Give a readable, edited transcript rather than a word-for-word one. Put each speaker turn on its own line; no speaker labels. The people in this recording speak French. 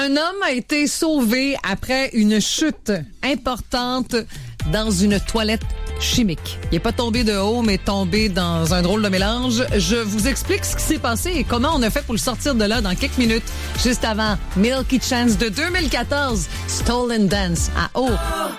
Un homme a été sauvé après une chute importante dans une toilette chimique. Il n'est pas tombé de haut, mais tombé dans un drôle de mélange. Je vous explique ce qui s'est passé et comment on a fait pour le sortir de là dans quelques minutes. Juste avant, Milky Chance de 2014, Stolen Dance à haut.